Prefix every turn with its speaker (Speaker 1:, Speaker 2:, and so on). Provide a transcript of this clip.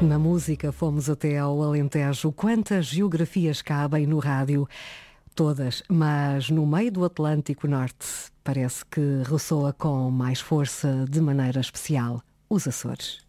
Speaker 1: Na música fomos até ao Alentejo. Quantas geografias cabem no rádio? Todas, mas no meio do Atlântico Norte parece que ressoa com mais força de maneira especial os Açores.